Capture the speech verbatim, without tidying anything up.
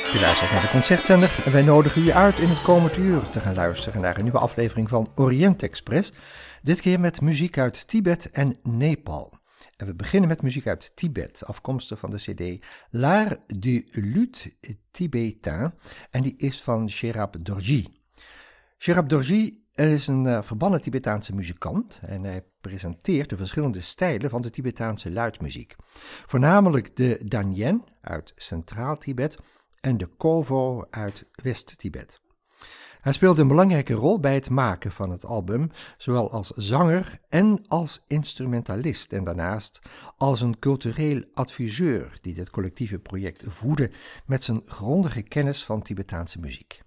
U luistert naar de Concertzender en wij nodigen u uit in het komend uur te gaan luisteren naar een nieuwe aflevering van Orient Express. Dit keer met muziek uit Tibet en Nepal. En we beginnen met muziek uit Tibet, afkomstig van de cd L'Art du Luth Tibétain en die is van Sherab Dorji. Sherab Dorji is een uh, verbannen Tibetaanse muzikant en hij presenteert de verschillende stijlen van de Tibetaanse luidmuziek. Voornamelijk de Danyen uit Centraal-Tibet en de Kovo uit West-Tibet. Hij speelde een belangrijke rol bij het maken van het album, zowel als zanger en als instrumentalist en daarnaast als een cultureel adviseur die dit collectieve project voedde met zijn grondige kennis van Tibetaanse muziek.